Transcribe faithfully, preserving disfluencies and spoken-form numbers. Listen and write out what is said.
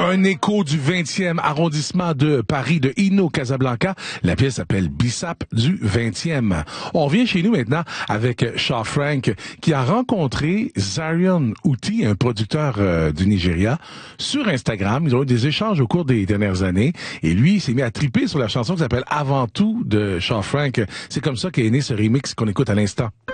Un écho du vingtième arrondissement de Paris, de Hino Casablanca. La pièce s'appelle Bissap du vingtième. On vient chez nous maintenant avec Shaw Frank, qui a rencontré Zarion Uti, un producteur euh, du Nigeria, sur Instagram. Ils ont eu des échanges au cours des dernières années. Et lui, il s'est mis à triper sur la chanson qui s'appelle Avant tout de Shaw Frank. C'est comme ça qu'est né ce remix qu'on écoute à l'instant.